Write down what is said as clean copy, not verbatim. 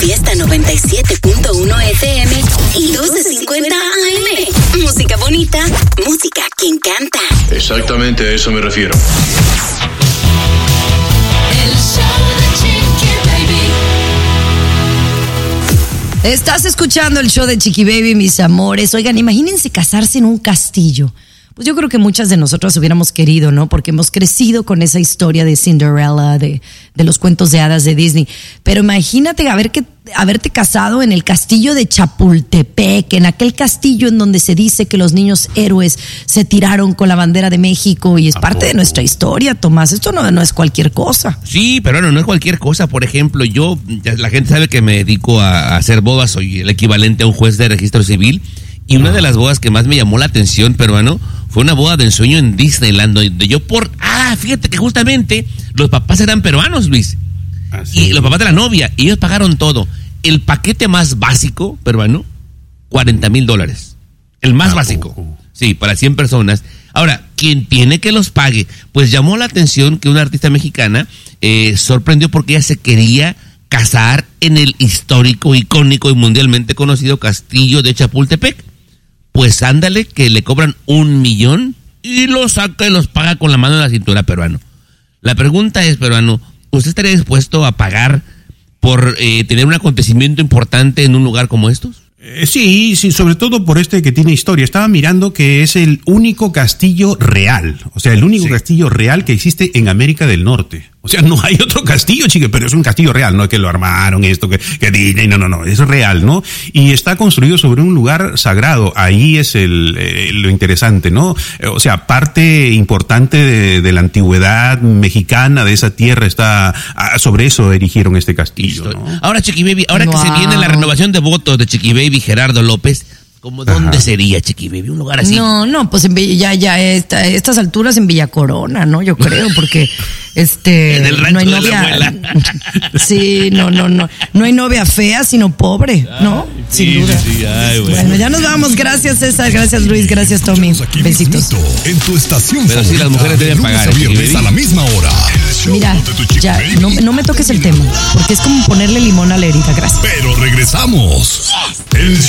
Fiesta 97.1 FM y 1250 AM. Música bonita, música que encanta. Exactamente a eso me refiero. El show de Chiqui Baby. Estás escuchando el show de Chiqui Baby, mis amores. Oigan, imagínense casarse en un castillo. Pues yo creo que muchas de nosotras hubiéramos querido, ¿no? Porque hemos crecido con esa historia de Cinderella, de los cuentos de hadas de Disney. Pero imagínate haberte casado en el castillo de Chapultepec, en aquel castillo en donde se dice que los niños héroes se tiraron con la bandera de México y es parte de nuestra historia, Tomás. Esto no es cualquier cosa. Sí, pero no es cualquier cosa. Por ejemplo, la gente sabe que me dedico a hacer bodas, soy el equivalente a un juez de registro civil. Y una de las bodas que más me llamó la atención, peruano, fue una boda de ensueño en Disneyland, donde fíjate que justamente los papás eran peruanos, Luis. Y los papás de la novia, y ellos pagaron todo. El paquete más básico, peruano, $40,000. El más básico. Sí, para 100 personas. Ahora, ¿quién tiene que los pague? Pues llamó la atención que una artista mexicana sorprendió porque ella se quería casar en el histórico, icónico y mundialmente conocido castillo de Chapultepec. Pues ándale, que le cobran $1 millón y los saca y los paga con la mano en la cintura, peruano. La pregunta es, peruano, ¿usted estaría dispuesto a pagar por tener un acontecimiento importante en un lugar como estos? Sí, sobre todo por que tiene historia. Estaba mirando que es el único castillo real, o sea, el único castillo real que existe en América del Norte. O sea, no hay otro castillo, chique, pero es un castillo real, no es que lo armaron, que Disney, no, es real, ¿no? Y está construido sobre un lugar sagrado, ahí es lo interesante, ¿no? O sea, parte importante de la antigüedad mexicana, de esa tierra, sobre eso erigieron este castillo, ¿no? Ahora, Chiqui Baby, que se viene la renovación de votos de Chiqui Baby Gerardo López, ¿dónde sería, Chiqui Baby? ¿Un lugar así? No, pues estas alturas en Villa Corona, ¿no? Yo creo, porque en el rancho no hay de novia. La abuela. Sí, no hay novia fea, sino pobre, ¿no? Sin duda. Sí, bueno, ya nos vamos. Gracias, César. Gracias, Luis. Gracias, Tommy. Besitos. En tu estación pero sí, las mujeres deben pagar. A la misma hora. Mira, ya, no me toques el tema, porque es como ponerle limón a la herida. Gracias. Pero regresamos.